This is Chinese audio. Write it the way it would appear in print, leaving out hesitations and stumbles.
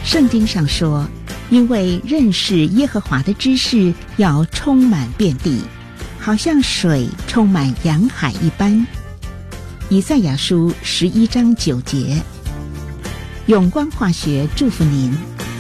圣经上说，因为认识耶和华的知识要充满遍地，好像水充满洋海一般。以赛亚书11章9节。永光化学祝福您。